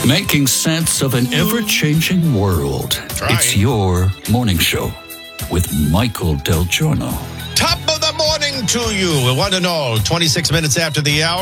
Making sense of an ever-changing world. Trying. It's your morning show with Michael Del Giorno. Top of the morning to you. We want to know, 26 minutes after the hour.